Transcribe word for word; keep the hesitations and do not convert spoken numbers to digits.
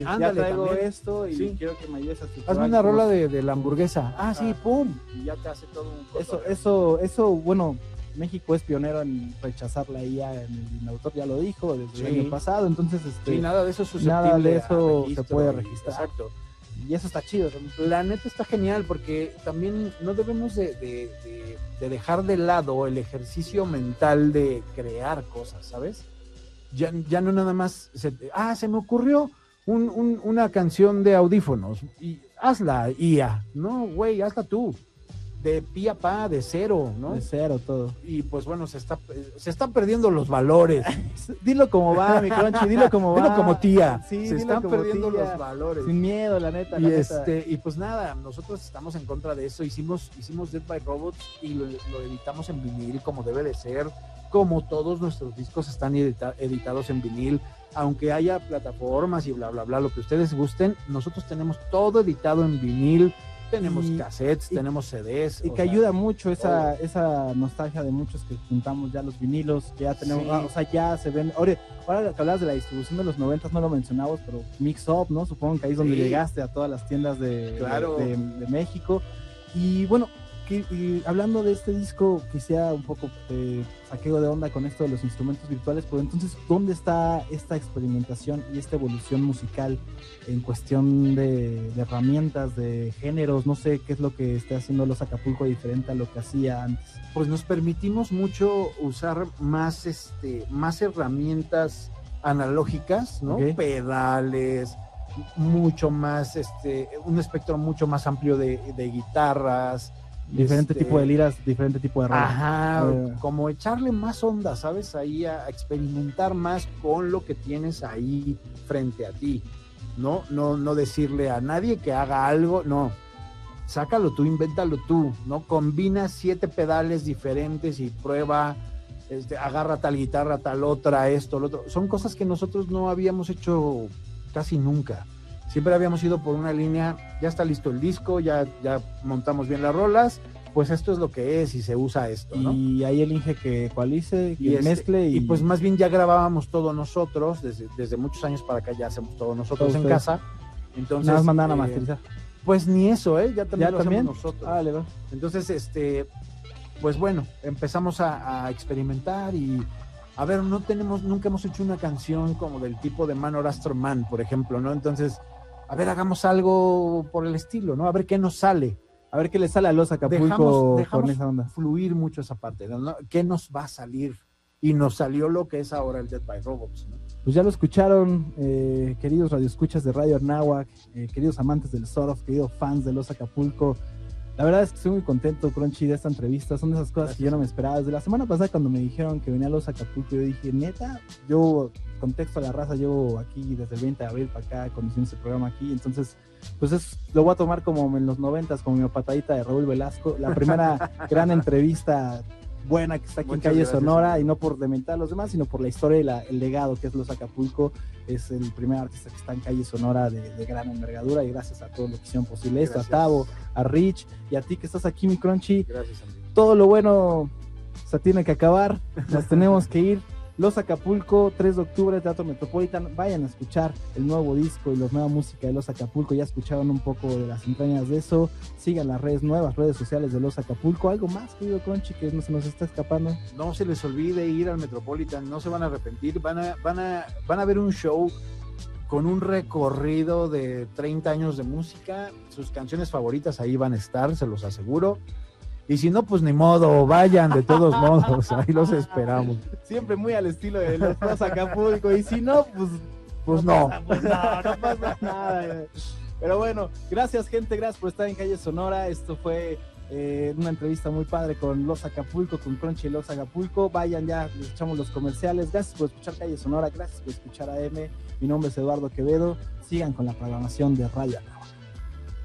ya Ándale, traigo también. esto y Sí. quiero que me ayudes a estructurar. Hazme una rola de, de la hamburguesa. Ah, sí, Ah. pum. Y ya te hace todo un Eso, cotorreo. eso, eso, bueno, México es pionero en rechazar la I A, en el autor ya lo dijo desde Sí. el año pasado, entonces este, Sí, nada de eso es susceptible nada de a eso registro se puede y- registrar. Exacto. y eso está chido. La neta está genial porque también no debemos de, de, de, de dejar de lado el ejercicio mental de crear cosas, ¿sabes? Ya, ya no nada más, se, ah, se me ocurrió un, un, una canción de audífonos y hazla, I A, no, güey, hazla tú, de pi a pa, de cero, ¿no? De cero todo. Y pues bueno, se está, se están perdiendo los valores. Dilo como va, mi Crunchy, dilo como va. Dilo como tía. Sí, se dilo están como perdiendo tía. los valores. Sin miedo, la neta, Y la neta. este, y pues nada, nosotros estamos en contra de eso. Hicimos, hicimos Dead by Robots y lo, lo editamos en vinil como debe de ser, como todos nuestros discos están edita, editados en vinil, aunque haya plataformas y bla bla bla, lo que ustedes gusten, nosotros tenemos todo editado en vinil. Tenemos Y- cassettes, y- tenemos C Ds. Y o que sea, ayuda mucho esa, todo. esa nostalgia de muchos que juntamos ya los vinilos, que ya tenemos, Sí. ah, o sea, ya se ven. Ahora, ahora que hablas de la distribución de los noventas, no lo mencionamos, pero Mix Up, ¿no? Supongo que ahí es donde Sí. llegaste a todas las tiendas de, Claro. de, de- de México. Y bueno, que, y hablando de este disco, quisiera un poco eh, saqueo de onda con esto de los instrumentos virtuales, pero entonces, ¿dónde está esta experimentación y esta evolución musical en cuestión de, de herramientas, de géneros? No sé qué es lo que está haciendo Los Acapulco diferente a lo que hacía antes. Pues nos permitimos mucho usar más, este, más herramientas analógicas, ¿no? Ok. Pedales, mucho más, este, un espectro mucho más amplio de, de guitarras. Diferente este, tipo de liras, diferente tipo de rolas. Ajá, Eh. como echarle más onda, ¿sabes? Ahí a, a experimentar más con lo que tienes ahí frente a ti, ¿no? No, no decirle a nadie que haga algo, no. Sácalo tú, invéntalo tú, ¿no? Combina siete pedales diferentes y prueba, este, agarra tal guitarra, tal otra, esto, lo otro. Son cosas que nosotros no habíamos hecho casi nunca. Siempre habíamos ido por una línea, ya está listo el disco, ya, ya montamos bien las rolas, pues esto es lo que es y se usa esto, ¿no? Y ahí elige que ecualice, que Y, este, mezcle y, y pues más bien ya grabábamos todo nosotros, desde, desde muchos años para acá ya hacemos todo nosotros Todo en ustedes. casa. Entonces, nada más mandan a eh, masterizar. Pues ni eso, ¿eh? Ya también ¿Ya lo también? hacemos nosotros. Ah, le va. Entonces, este, pues bueno, empezamos a, a experimentar y a ver, no tenemos, nunca hemos hecho una canción como del tipo de Man or Astro Man, por ejemplo, ¿no? Entonces, a ver, hagamos algo por el estilo, ¿no? A ver qué nos sale. A ver qué le sale a Los Acapulco Dejamos, dejamos con esa onda. fluir mucho esa parte, ¿no? ¿Qué nos va a salir? Y nos salió lo que es ahora el Dead by Robots, ¿no? Pues ya lo escucharon, eh, queridos radioescuchas de Radio Anáhuac, eh, queridos amantes del Sorof, queridos fans de Los Acapulco. La verdad es que estoy muy contento, Crunchy, de esta entrevista. Son de esas cosas Gracias. que yo no me esperaba. Desde la semana pasada, cuando me dijeron que venía a Los Acapulco, yo dije, neta, yo, contexto a la raza, llevo aquí desde el veinte de abril para acá, conduciendo este programa aquí. Entonces, pues es, lo voy a tomar como en los noventas, como mi patadita de Raúl Velasco. La primera gran entrevista buena que está aquí Muchas en Calle gracias, Sonora, amigo. y no por dementar a los demás, sino por la historia y la, el legado que es Los Acapulco. Es el primer artista que está en Calle Sonora de, de gran envergadura, y gracias a todos los que hicieron posible esto, Gracias. a Tavo, a Rich y a ti que estás aquí, mi Crunchy. Gracias, amigo. Todo lo bueno se tiene que acabar, nos tenemos que ir. Los Acapulco, tres de octubre, Teatro Metropolitan. Vayan a escuchar el nuevo disco y la nueva música de Los Acapulco. Ya escucharon un poco de las entrañas de eso. Sigan las redes, nuevas redes sociales de Los Acapulco. ¿Algo más, querido Crunchy, que no se nos está escapando? No se les olvide ir al Metropolitan, no se van a arrepentir, van a, van a, van a ver un show con un recorrido de treinta años de música, sus canciones favoritas ahí van a estar, se los aseguro. Y si no, pues ni modo, vayan de todos modos, ahí los esperamos. Siempre muy al estilo de Los, los Acapulco. Y si no, pues, Pues no. pasa, pues no, no pasa nada. Pero bueno, gracias, gente, gracias por estar en Calle Sonora. Esto fue eh, una entrevista muy padre con Los Acapulco, con Crunchy y Los Acapulco. Vayan ya, les echamos los comerciales. Gracias por escuchar Calle Sonora, gracias por escuchar A M. Mi nombre es Eduardo Quevedo. Sigan con la programación de Radio Anáhuac.